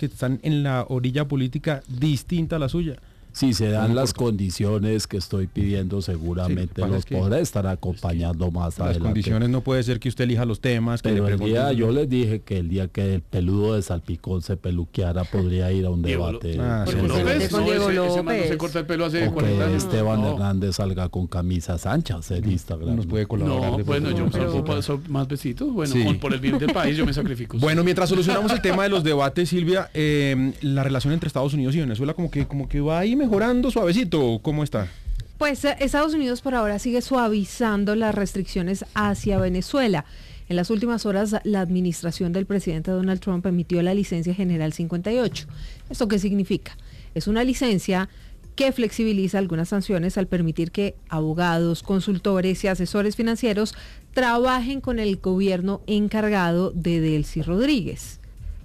que están en la orilla política distinta a la suya. Si se dan las condiciones que estoy pidiendo, seguramente los podré estar acompañando más adelante. Las condiciones no puede ser que usted elija los temas. Pero yo les dije que el día que el peludo de Salpicón se peluqueara, podría ir a un debate. Con Diego López. Ese man no se corta el pelo hace 40 años. Esteban Hernández salga con camisas anchas en Instagram. Nos puede colaborar. No, bueno, yo paso más besitos. Bueno, por el bien del país yo me sacrifico. Bueno, mientras solucionamos el tema de los debates, Silvia, la relación entre Estados Unidos y Venezuela como que va ahí mejorando suavecito. ¿Cómo está? Pues Estados Unidos por ahora sigue suavizando las restricciones hacia Venezuela. En las últimas horas, la administración del presidente Donald Trump emitió la licencia general 58. ¿Esto qué significa? Es una licencia que flexibiliza algunas sanciones al permitir que abogados, consultores y asesores financieros trabajen con el gobierno encargado de Delcy Rodríguez.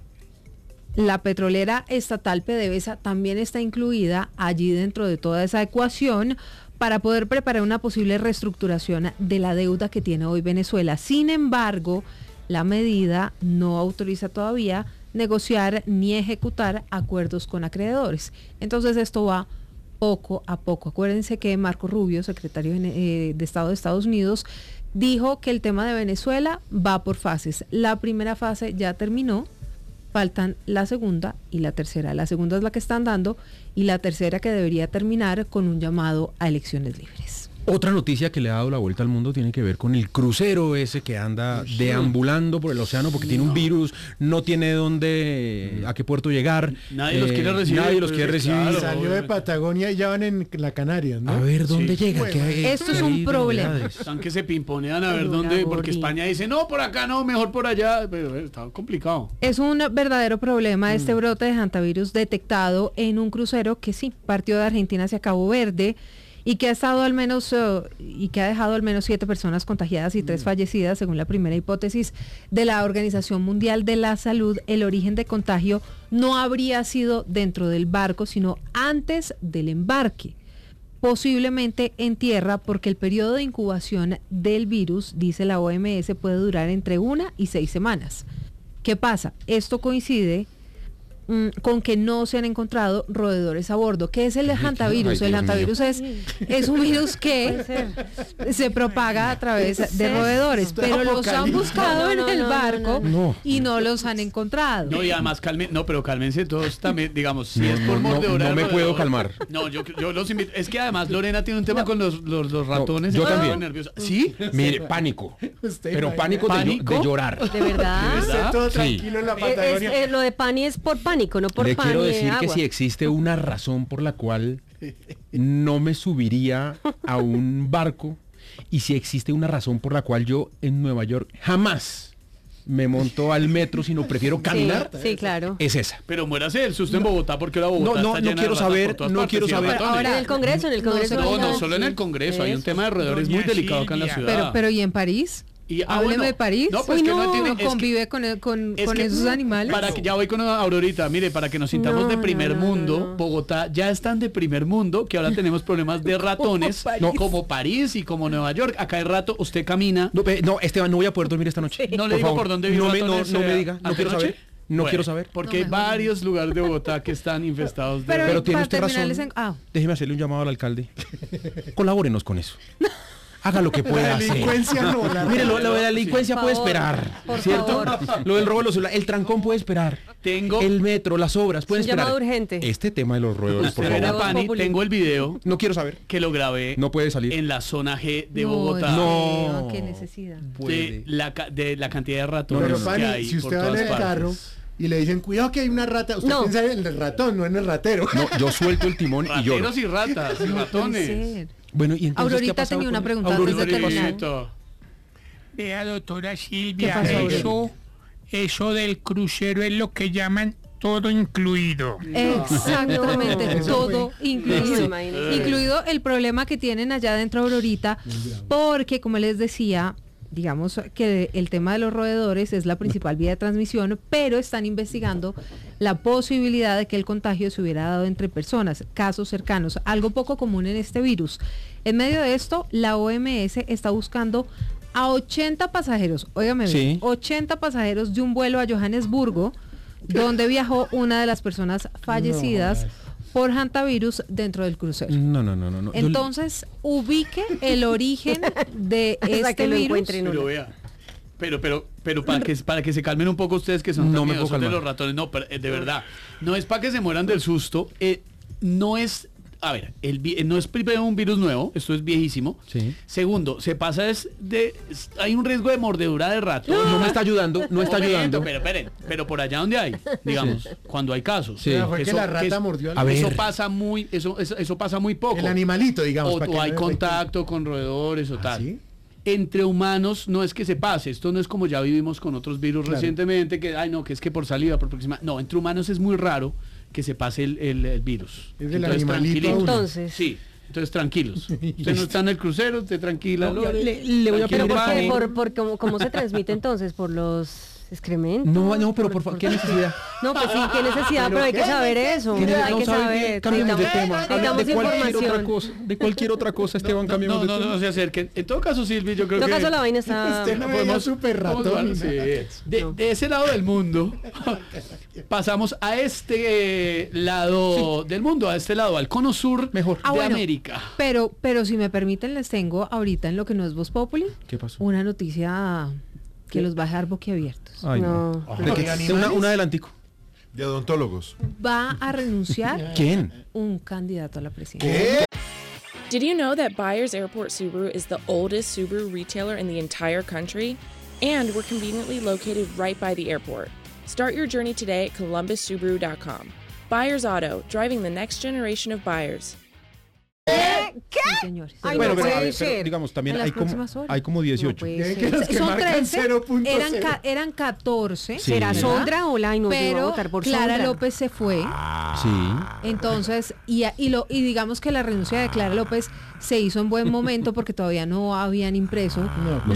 La petrolera estatal PDVSA también está incluida allí dentro de toda esa ecuación para poder preparar una posible reestructuración de la deuda que tiene hoy Venezuela. Sin embargo, la medida no autoriza todavía negociar ni ejecutar acuerdos con acreedores. Entonces esto va poco a poco. Acuérdense que Marco Rubio, secretario de Estado de Estados Unidos, dijo que el tema de Venezuela va por fases. La primera fase ya terminó. Faltan la segunda y la tercera. La segunda es la que están dando y la tercera que debería terminar con un llamado a elecciones libres. Otra noticia que le ha dado la vuelta al mundo tiene que ver con el crucero ese que anda deambulando por el océano porque tiene un virus, no tiene a qué puerto llegar. Nadie los quiere recibir. Claro, salió de Patagonia y ya van en la Canarias, ¿no? A ver dónde llega. Bueno, esto es un problema. Están que se pimponean a ver dónde, porque España dice, no, por acá no, mejor por allá, pero está complicado. Es un verdadero problema este brote de hantavirus detectado en un crucero que sí, partió de Argentina hacia Cabo Verde, y que ha dejado al menos 7 personas contagiadas y 3 fallecidas, según la primera hipótesis de la Organización Mundial de la Salud. El origen de contagio no habría sido dentro del barco, sino antes del embarque, posiblemente en tierra, porque el periodo de incubación del virus, dice la OMS, puede durar entre 1 y 6 semanas. ¿Qué pasa? Esto coincide con que no se han encontrado roedores a bordo. ¿Qué es el hantavirus? El hantavirus es un virus que se propaga a través de roedores, pero los han buscado en el barco y no los han encontrado. No, y además cálmense todos también, digamos, si es por mordedura. No me puedo calmar. No, yo los invito. Es que además Lorena tiene un tema con los ratones. Yo también. Nerviosa. ¿Sí? Mire, pánico. Pero pánico de llorar. ¿De verdad? Todo tranquilo en la Patagonia. Lo de Pani es por pánico, no por Le pan quiero de decir agua. que si existe una razón por la cual no me subiría a un barco y si existe una razón por la cual yo en Nueva York jamás me monto al metro, sino prefiero caminar, sí, claro. es esa. Pero muérase el susto en Bogotá, porque la Bogotá está llena quiero de saber, ratas por todas no partes, quiero y saber. ratones. Ahora, En el Congreso. No solo en el Congreso, hay un tema de roedores muy delicado acá en la ciudad. Pero ¿y en París? Hábleme de París. No, pues convive con esos animales. Ya voy con Aurorita, mire, para que nos sintamos de primer mundo, Bogotá ya están de primer mundo, que ahora tenemos problemas de ratones, como París y como Nueva York. Acá hay rato, usted camina. No, Esteban, no voy a poder dormir esta noche. No le digo por dónde vive ratones. No me diga, no quiero saber. No quiero saber. Porque hay varios lugares de Bogotá que están infestados de... Pero tiene usted razón. Déjeme hacerle un llamado al alcalde. Colabórenos con eso. Haga lo que pueda hacer. Mire, lo de la delincuencia puede esperar, ¿cierto? Lo del robo de los celulares, el trancón puede esperar. El metro, las obras pueden esperar. Llamado urgente. Este tema de los roedores, por favor. Pani, tengo el video. No quiero saber. Que lo grabé. No puede salir. En la zona G de Bogotá. No, qué necesidad. De la cantidad de ratones pero Pani, que hay si usted por va en todas el partes. carro y le dicen, cuidado que hay una rata, usted piensa en el ratón, no en el ratero. No, yo suelto el timón y lloro. Rateros y ratas y ratones. Bueno, y entonces, Aurorita tenía una pregunta antes de terminar. Vea, doctora Silvia, eso del crucero es lo que llaman todo incluido. Exactamente, todo incluido. Incluido el problema que tienen allá dentro, Aurorita, porque como les decía, digamos que el tema de los roedores es la principal vía de transmisión, pero están investigando la posibilidad de que el contagio se hubiera dado entre personas, casos cercanos, algo poco común en este virus. En medio de esto, la OMS está buscando a 80 pasajeros, óigame bien, 80 pasajeros de un vuelo a Johannesburgo, donde viajó una de las personas fallecidas por hantavirus dentro del crucero. No. Entonces, ubique el origen de este virus. Pero vea. Pero para que se calmen un poco ustedes que son tan miedosos de los ratones, no, pero, de verdad, no es para que se mueran del susto, no es, a ver, no es primero un virus nuevo, esto es viejísimo. Sí. Segundo, hay un riesgo de mordedura de ratón. No me está ayudando, no está ayudando. Pero por allá donde hay, digamos, cuando hay casos. Sí. Fue que la rata mordió al... Eso pasa muy poco. El animalito, digamos. O hay contacto con roedores o tal. ¿Sí? Entre humanos no es que se pase, esto no es como ya vivimos con otros virus recientemente, que es que por saliva, por próxima. No, entre humanos es muy raro que se pase el virus. Es del animalito. Entonces. Sí, entonces tranquilos. Usted no está en el crucero, usted tranquila. Le voy a pedir por cómo se transmite entonces, por los excrementos. No, pero por favor, ¿qué necesidad? No, pues sí, qué necesidad, pero hay que saber eso. Hay que saber. Cambiemos de tema. Necesitamos De cualquier otra información. cosa. De cualquier otra cosa, Esteban, cambiemos de tema. No se acerquen. En todo caso, Silvi, yo creo En que... todo caso, la vaina está... Usted no veía súper ratón. Sí. De ese lado del mundo, pasamos a este lado del mundo, a este lado, al cono sur de América. Pero si me permiten, les tengo ahorita en lo que no es Voz Populi. ¿Qué pasó? Una noticia que los va a dejar boquiabiertos. Ay, No. ¿De qué? Un adelantico. De odontólogos. Va a renunciar ¿Quién? un candidato a la presidencia. Did you know that Byers Airport Subaru is the oldest Subaru retailer in the entire country? And we're conveniently located right by the airport. Start your journey today at columbussubaru.com. Byers Auto, driving the next generation of buyers. ¿Qué? Sí, señores. Ay, Bueno, no pero, puede pero ser. digamos, también En las próximas horas. hay como 18. Que los que Son marcan 13, 0.0. eran 14. Sí. ¿Será ¿verdad? Sondra o la y nos iba a Pero votar por Clara Sondra? López se fue. Sí. Entonces, y digamos que la renuncia de Clara López se hizo en buen momento porque todavía no habían impreso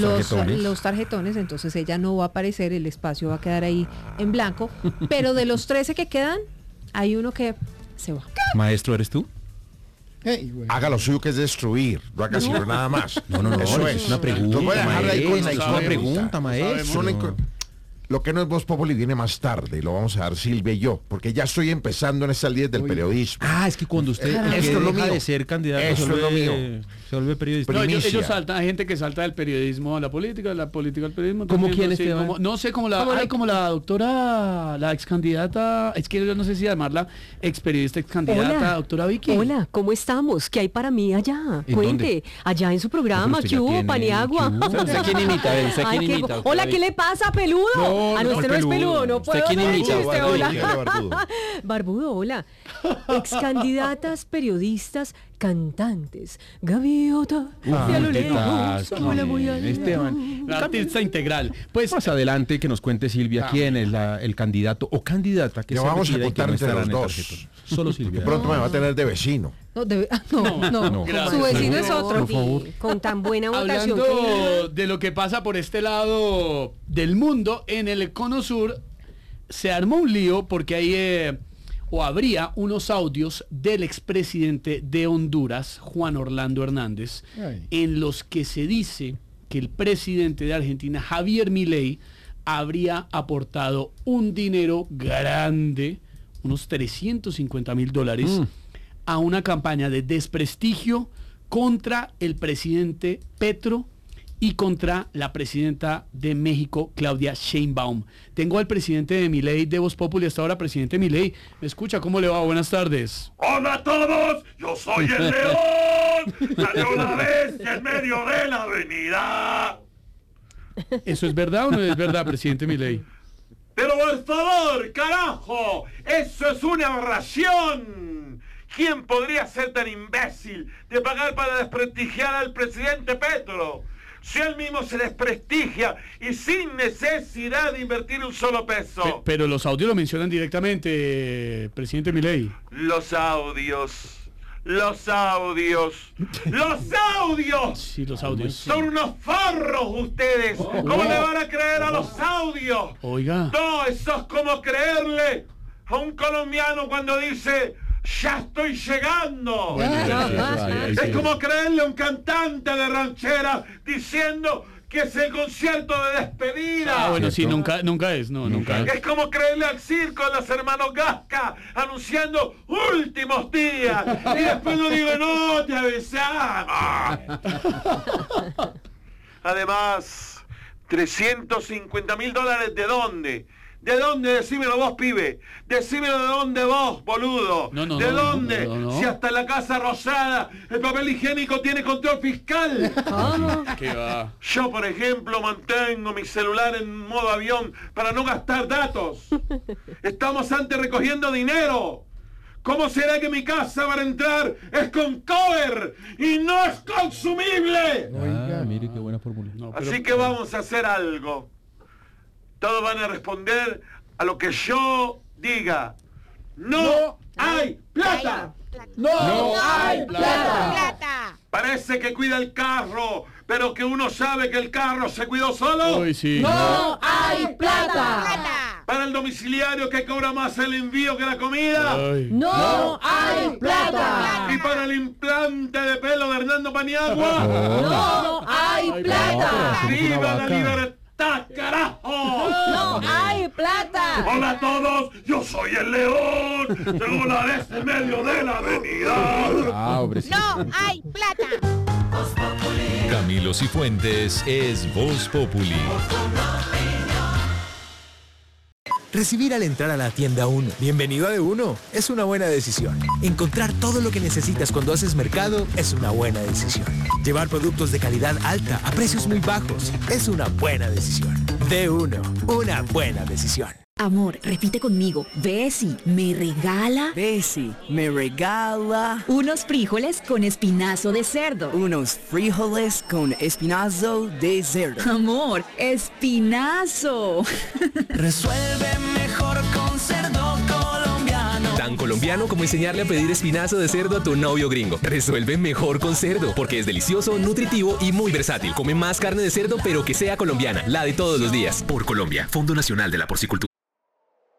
los tarjetones, entonces ella no va a aparecer, el espacio va a quedar ahí en blanco, pero de los 13 que quedan, hay uno que se va. Maestro, ¿eres tú? Hey, güey. Haga lo suyo, que es destruir. No haga sino nada más. No, Eso es una pregunta. No puede dejar de ahí con maestra, es una pregunta, maestro. Lo que no es Voz Populi viene más tarde y lo vamos a dar Silvia y yo, porque ya estoy empezando en estas líneas del periodismo. Ah, es que cuando usted Esto es lo deja mío. de ser candidato, Eso es lo mío. se vuelve periodista. No, ellos Primicia. saltan, hay gente que salta del periodismo a la política, de la política al periodismo. ¿Cómo también, quién, no sé, Esteban? no sé, como la doctora, la ex candidata, es que yo no sé si llamarla ex periodista, ex candidata, Hola. doctora Vicky. Hola, ¿cómo estamos? ¿Qué hay para mí allá? ¿En Cuente, dónde? allá en su programa, Pero usted ¿qué ya hubo, tiene- Paniagua? ¿qué hubo? ¿Usted quién imita? ¿Usted Ay, quién qué imita? Hola, ¿qué le pasa, peludo? No, Ah, no, usted no es peludo, no ¿Usted puedo quién hacer imita? chiste, Barbudo, hola. dígale, Barbudo. Barbudo, hola. Ex candidatas, periodistas, cantantes, gaviota, de a lo lejos, como la muy alta. Esteban. La artista integral. Pues Más adelante que nos cuente Silvia quién es el candidato o candidata que Ya se vamos a retira y que contar no entre estará los en el dos. tarjetón. Solo Silvia. De pronto me va a tener de vecino. No. gracias. Su vecino es No, otro. por favor. Con tan buena votación que hablando de lo que pasa por este lado del mundo, en el cono sur se armó un lío porque hay habría unos audios del expresidente de Honduras, Juan Orlando Hernández, Ay. en los que se dice que el presidente de Argentina, Javier Milei, habría aportado un dinero grande, unos $350,000, a una campaña de desprestigio contra el presidente Petro y contra la presidenta de México, Claudia Sheinbaum. Tengo al presidente de Milei de Voz Populi hasta ahora. Presidente Milei, ¿me escucha? ¿Cómo le va? Buenas tardes. ¡Hola a todos! ¡Yo soy el león! ¡Salió una bestia en medio de la avenida! ¿Eso es verdad o no es verdad, presidente Milei? ¡Pero por favor, carajo! ¡Eso es una aberración! ¿Quién podría ser tan imbécil de pagar para desprestigiar al presidente Petro? Si él mismo se desprestigia y sin necesidad de invertir un solo peso. Pero los audios lo mencionan directamente, presidente Milei. Los audios. Sí, los audios. Son unos forros ustedes. ¿Cómo le van a creer a los audios? Oiga. No, eso es como creerle a un colombiano cuando dice ¡ya estoy llegando! Es como creerle a un cantante de ranchera diciendo que es el concierto de despedida. Bueno, sí, nunca es. Es como creerle al circo de los hermanos Gasca anunciando últimos días y después no digo, no, te avisamos. Además, $350.000, ¿de dónde? ¿De dónde? Decímelo vos, pibe. Decímelo de dónde vos, boludo. ¿De dónde? Si hasta en la Casa Rosada el papel higiénico tiene control fiscal. ¿Qué va? Yo, por ejemplo, mantengo mi celular en modo avión para no gastar datos. Estamos antes recogiendo dinero. ¿Cómo será que mi casa para entrar es con cover y no es consumible? Mire qué buena fórmula. Así que vamos a hacer algo. Todos van a responder a lo que yo diga. ¡No hay plata! ¡No hay plata! Parece que cuida el carro, pero que uno sabe que el carro se cuidó solo. Uy, sí. ¡No hay plata! Para el domiciliario que cobra más el envío que la comida. ¡No hay plata! Y para el implante de pelo de Hernando Paniagua. ¡No hay plata! ¡Viva la libertad, carajo! ¡No hay plata! Hola a todos, yo soy el león. Tengo la de en medio de la avenida. ¡No hay plata! Camilo Cifuentes es Voz Populi. Recibir al entrar a la tienda 1, bienvenido a De1, es una buena decisión. Encontrar todo lo que necesitas cuando haces mercado es una buena decisión. Llevar productos de calidad alta a precios muy bajos es una buena decisión. De1, una buena decisión. Amor, repite conmigo. Bessie, ¿me regala? Bessie, ¿me regala? Unos frijoles con espinazo de cerdo. Unos frijoles con espinazo de cerdo. Amor, espinazo. Resuelve mejor con cerdo colombiano. Tan colombiano como enseñarle a pedir espinazo de cerdo a tu novio gringo. Resuelve mejor con cerdo, porque es delicioso, nutritivo y muy versátil. Come más carne de cerdo, pero que sea colombiana, la de todos los días. Por Colombia, Fondo Nacional de la Porcicultura.